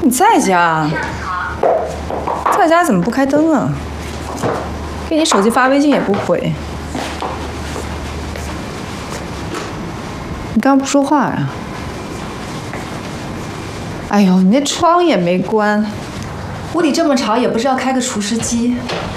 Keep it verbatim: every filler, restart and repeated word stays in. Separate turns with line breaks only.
你在家？在家怎么不开灯啊？给你手机发微信也不回。你刚刚不说话呀？哎呦，你那窗也没关，屋里这么吵，也不是要开个除湿机。